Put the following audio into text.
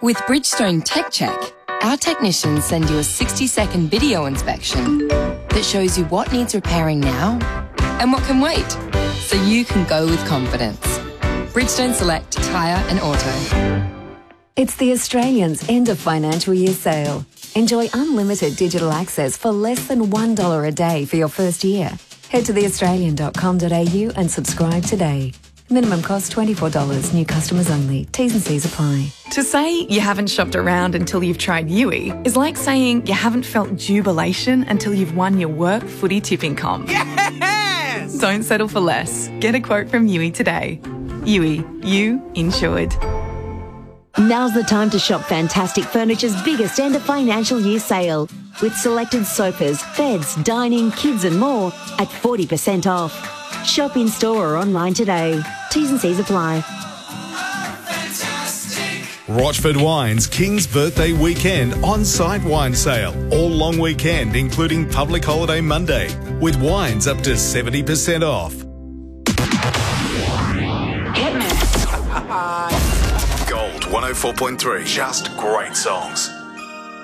With Bridgestone Tech Check, our technicians send you a 60-second video inspection that shows you what needs repairing now and what can wait, so you can go with confidence. Bridgestone Select Tyre and Auto. It's the Australians' end of financial year sale. Enjoy unlimited digital access for less than $1 a day for your first year. Head to theaustralian.com.au and subscribe today. Minimum cost $24. New customers only. T's and C's apply. To say you haven't shopped around until you've tried Yui is like saying you haven't felt jubilation until you've won your work footy tipping comp. Yes! Don't settle for less. Get a quote from Yui today. Yui, you insured. Now's the time to shop Fantastic Furniture's biggest end of financial year sale. With selected sofas, beds, dining, kids and more at 40% off. Shop in store or online today. T's and C's apply. Rochford Wines King's Birthday Weekend on-site wine sale. All long weekend, including public holiday Monday, with wines up to 70% off. Gold 104.3. Just great songs.